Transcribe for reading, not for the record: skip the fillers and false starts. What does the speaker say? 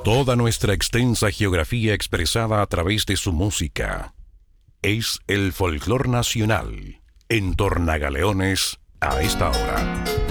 Toda nuestra extensa geografía expresada a través de su música. Es el folclor nacional en Tornagaleones a esta hora.